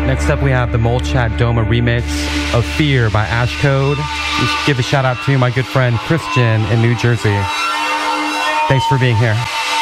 Next up, we have the Molchat Doma remix of Fear by Ashcode. We should give a shout out to my good friend Christian in New Jersey. Thanks for being here.